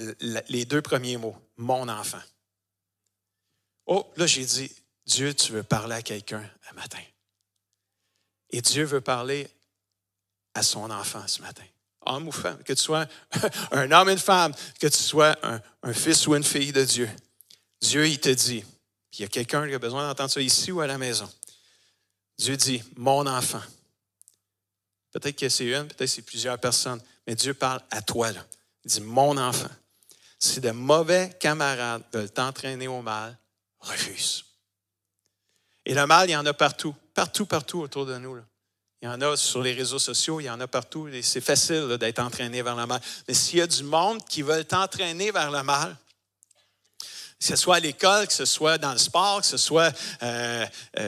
les 2 premiers mots, mon enfant. Oh, là, j'ai dit, Dieu, tu veux parler à quelqu'un un matin. Et Dieu veut parler à son enfant ce matin. Homme ou femme, que tu sois un homme et une femme, que tu sois un fils ou une fille de Dieu. Dieu, il te dit, puis il y a quelqu'un qui a besoin d'entendre ça ici ou à la maison. Dieu dit, mon enfant. Peut-être que c'est une, peut-être que c'est plusieurs personnes, mais Dieu parle à toi, là. Il dit, mon enfant. Si de mauvais camarades veulent t'entraîner au mal, refuse. Et le mal, il y en a partout, partout autour de nous, là. Il y en a sur les réseaux sociaux, il y en a partout. Et c'est facile là, d'être entraîné vers le mal. Mais s'il y a du monde qui veut t'entraîner vers le mal, que ce soit à l'école, que ce soit dans le sport, que ce soit d'un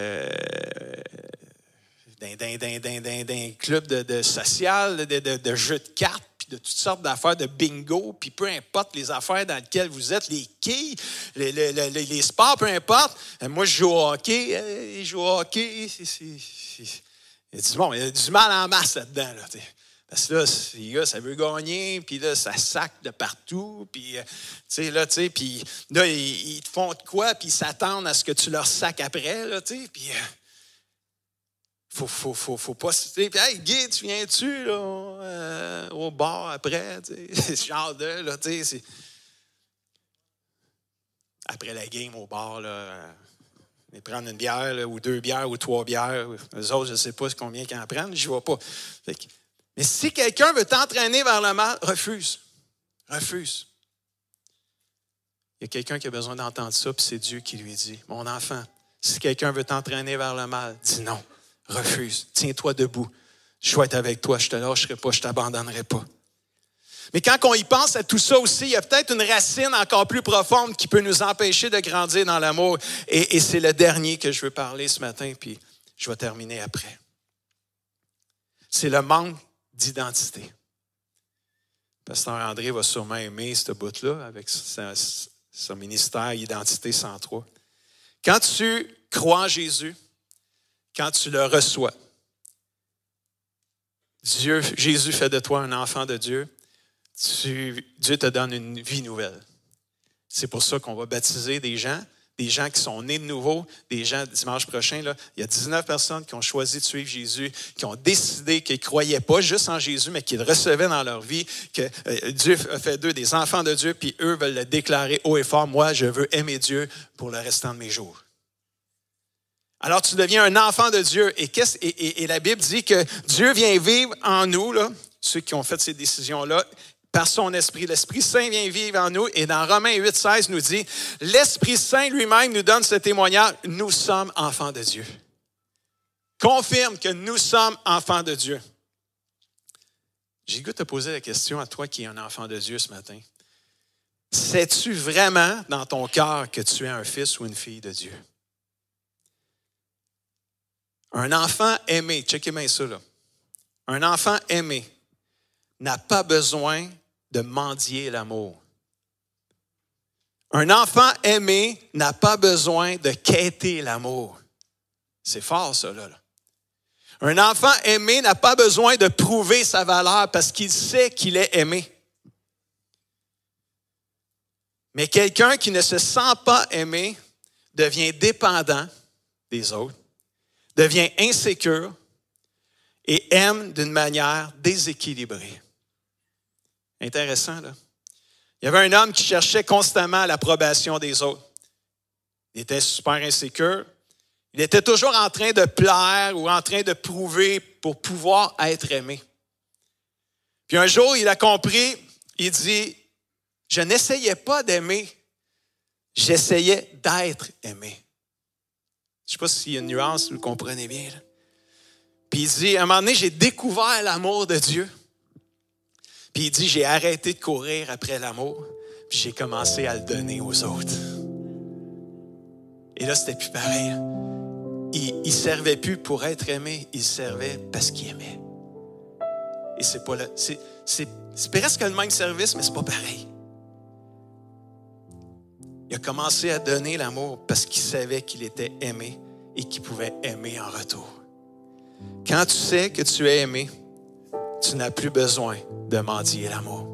club de social, de jeux de cartes, puis de toutes sortes d'affaires, de bingo, puis peu importe les affaires dans lesquelles vous êtes, les quilles, les sports, peu importe. Moi, je joue au hockey. Il y a du mal en masse là-dedans. Là, parce que là, les gars, ça veut gagner, puis là, ça sac de partout, puis puis là, ils te font de quoi, puis ils s'attendent à ce que tu leur sacs après, là, puis faut pas citer. Puis, hey, Guy, tu viens-tu, là, au bar après, ce genre de, là, c'est... Après la game au bar, là... Mais prendre une bière, là, ou 2 bières, ou 3 bières. Eux autres, je ne sais pas combien qu'ils en prennent, je ne vois pas. Mais si quelqu'un veut t'entraîner vers le mal, refuse. Refuse. Il y a quelqu'un qui a besoin d'entendre ça, puis c'est Dieu qui lui dit, mon enfant, si quelqu'un veut t'entraîner vers le mal, dis non, refuse, tiens-toi debout. Je vais être avec toi, je ne te lâcherai pas, je ne t'abandonnerai pas. Mais quand on y pense à tout ça aussi, il y a peut-être une racine encore plus profonde qui peut nous empêcher de grandir dans l'amour. Et c'est le dernier que je veux parler ce matin, puis je vais terminer après. C'est le manque d'identité. Pasteur André va sûrement aimer ce bout-là avec son ministère Identité 103. Quand tu crois en Jésus, quand tu le reçois, Jésus fait de toi un enfant de Dieu. Dieu te donne une vie nouvelle. C'est pour ça qu'on va baptiser des gens qui sont nés de nouveau, des gens, dimanche prochain, là, il y a 19 personnes qui ont choisi de suivre Jésus, qui ont décidé qu'ils ne croyaient pas juste en Jésus, mais qu'ils le recevaient dans leur vie, que Dieu a fait d'eux des enfants de Dieu, puis eux veulent le déclarer haut et fort, moi, je veux aimer Dieu pour le restant de mes jours. Alors, tu deviens un enfant de Dieu, et la Bible dit que Dieu vient vivre en nous, là, ceux qui ont fait ces décisions-là, par son esprit. L'Esprit Saint vient vivre en nous. Et dans Romains 8,16 nous dit, l'Esprit Saint lui-même nous donne ce témoignage, nous sommes enfants de Dieu. Confirme que nous sommes enfants de Dieu. J'ai le goût de te poser la question à toi qui es un enfant de Dieu ce matin. Sais-tu vraiment dans ton cœur que tu es un fils ou une fille de Dieu? Un enfant aimé, checkez bien ça là. Un enfant aimé n'a pas besoin de mendier l'amour. Un enfant aimé n'a pas besoin de quêter l'amour. C'est fort, ça, là. Un enfant aimé n'a pas besoin de prouver sa valeur parce qu'il sait qu'il est aimé. Mais quelqu'un qui ne se sent pas aimé devient dépendant des autres, devient insécure et aime d'une manière déséquilibrée. Intéressant, là. Il y avait un homme qui cherchait constamment l'approbation des autres. Il était super insécure. Il était toujours en train de plaire ou en train de prouver pour pouvoir être aimé. Puis un jour, il a compris, il dit, je n'essayais pas d'aimer, j'essayais d'être aimé. Je ne sais pas s'il y a une nuance, vous le comprenez bien, là. Puis il dit, à un moment donné, j'ai découvert l'amour de Dieu. Puis il dit, j'ai arrêté de courir après l'amour, puis j'ai commencé à le donner aux autres. Et là, c'était plus pareil. Il ne servait plus pour être aimé, il servait parce qu'il aimait. Et c'est pas là. C'est presque le même service, mais c'est pas pareil. Il a commencé à donner l'amour parce qu'il savait qu'il était aimé et qu'il pouvait aimer en retour. Quand tu sais que tu es aimé, tu n'as plus besoin de mendier l'amour.